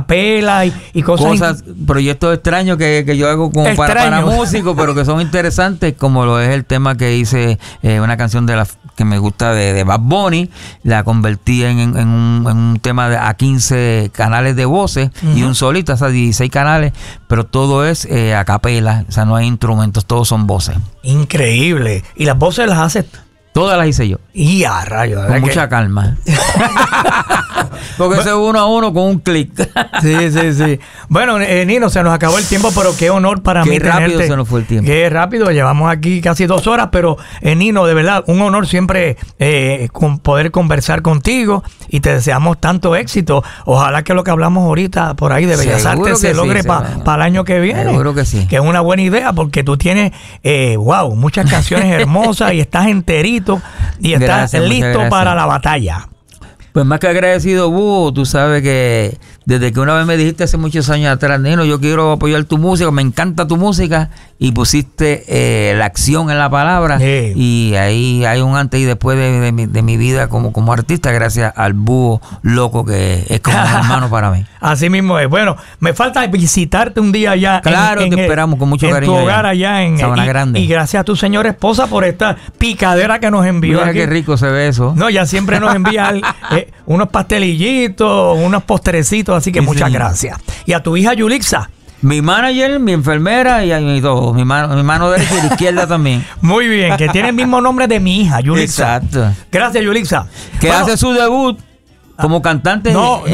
capela y cosas proyectos extraños que yo hago como para músicos, pero que son interesantes, como lo es el tema que hice, una canción que me gusta de Bad Bunny, la convertí en un tema a 15 canales de voces y un solista, o sea, 16 canales, pero todo es a capela, o sea, no hay instrumentos, todos son voces. Increíble. ¿Y las voces las haces? Todas las hice yo. Y a rayos. Con mucha calma. Porque eso es uno a uno con un clic. Sí. Bueno, Nino, se nos acabó el tiempo, pero qué honor para mí tenerte. Qué rápido se nos fue el tiempo. Qué rápido, llevamos aquí casi 2 horas, pero Nino, de verdad, un honor siempre poder conversar contigo y te deseamos tanto éxito. Ojalá que lo que hablamos ahorita por ahí de Bellas Artes se logre para el año que viene. Seguro que sí. Que es una buena idea porque tú tienes, muchas canciones hermosas y estás enterito y estás listo para la batalla. Pues más que agradecido, Búho, tú sabes que desde que una vez me dijiste hace muchos años atrás, Nino, yo quiero apoyar tu música, me encanta tu música, y pusiste la acción en la palabra, y ahí hay un antes y después de mi vida como artista, gracias al Búho loco que es como un hermano para mí. Así mismo es. Bueno, me falta visitarte un día allá. Claro, te esperamos con mucho cariño. En tu hogar allá en Sabana Grande. Y gracias a tu señora esposa por esta picadera que nos envió. Mira qué rico se ve eso. No, ya siempre nos envía unos pastelillitos, unos postrecitos, así que muchas gracias. Y a tu hija Yulixa. Mi manager, mi enfermera y todo. Mi mano derecha y la izquierda también. Muy bien, que tiene el mismo nombre de mi hija, Yulixa. Exacto. Gracias, Yulixa. Que hace su debut como cantante.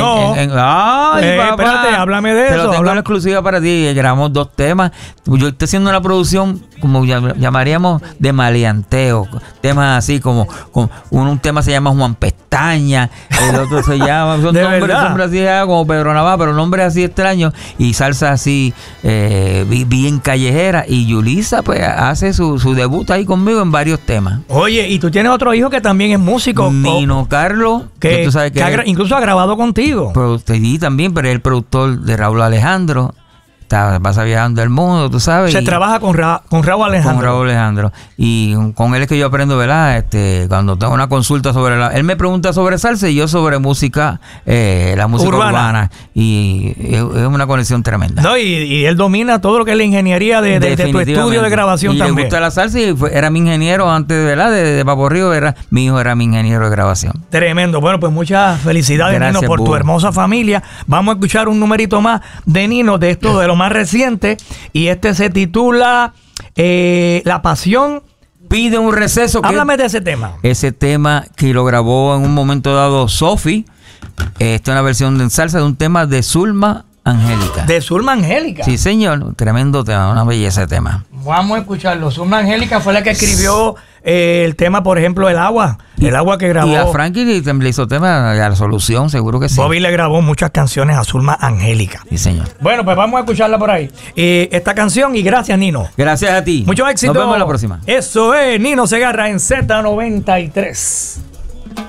Espérate, háblame de eso. Te lo tengo en exclusiva para ti. Grabamos 2 temas. Yo estoy haciendo una producción, como llamaríamos, de maleanteo. Temas así como un tema se llama Juan Pestaña, el otro se llama, son nombres así como Pedro Navaja, pero nombres así extraños, y salsa así bien callejera. Y Yulisa pues hace su debut ahí conmigo en varios temas. Oye, y tú tienes otro hijo que también es músico. Nino Carlos, que tú sabes que incluso ha grabado contigo. Y también, pero es el productor de Raúl Alejandro. Pasa viajando el mundo, tú sabes. Se trabaja con Raúl Alejandro. Con Raúl Alejandro. Y con él es que yo aprendo, ¿verdad? Cuando tengo una consulta él me pregunta sobre salsa y yo sobre música, la música urbana. Y es una conexión tremenda. No, y él domina todo lo que es la ingeniería de tu estudio de grabación y también. Le gusta la salsa y era mi ingeniero antes, ¿verdad? De Papo Río, mi hijo era mi ingeniero de grabación. Tremendo. Bueno, pues muchas felicidades, Nino, por tu hermosa familia. Vamos a escuchar un numerito más de Nino, de esto de lo más reciente, y se titula La Pasión Pide un Receso. Háblame de ese tema. Ese tema que lo grabó en un momento dado Sofi. Esta es una versión de salsa de un tema de Zulma Angélica. ¿De Zulma Angélica? Sí, señor. Tremendo tema, una belleza de tema. Vamos a escucharlo. Zulma Angélica fue la que escribió el tema, por ejemplo, El Agua. El Agua que grabó. Y a Frankie le hizo tema a La Solución, seguro que sí. Bobby le grabó muchas canciones a Zulma Angélica. Sí, señor. Bueno, pues vamos a escucharla por ahí. Esta canción, y gracias, Nino. Gracias a ti. Mucho éxito. Nos vemos la próxima. Eso es Nino Segarra en Z93.